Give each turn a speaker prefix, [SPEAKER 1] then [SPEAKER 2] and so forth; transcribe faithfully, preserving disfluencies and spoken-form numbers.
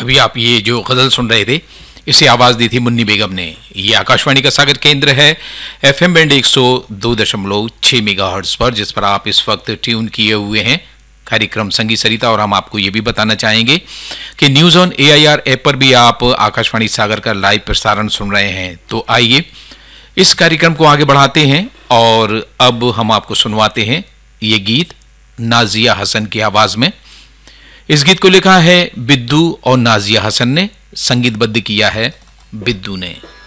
[SPEAKER 1] अभी आप ये जो गज़ल सुन रहे थे, इसे आवाज़ दी थी मुन्नी बेगम ने। ये आकाशवाणी का सागर केंद्र है, एफएम बैंड एक सौ दो दशमलव छह मेगाहर्ट्ज़ पर, जिस पर आप इस वक्त ट्यून किए हुए हैं कार्यक्रम संगीत सरिता। और हम आपको ये भी बताना चाहेंगे कि न्यूज़ ऑन एआईआर ऐप पर भी आप आकाशवाणी सागर का लाइव प्रसारण सुन रहे हैं। तो आइए इस कार्यक्रम को आगे बढ़ाते हैं और अब हम आपको सुनवाते हैं ये गीत नाजिया हसन की आवाज़ में। इस गीत को लिखा है बिद्दू और नाजिया हसन ने, संगीतबद्ध किया है बिद्दू ने।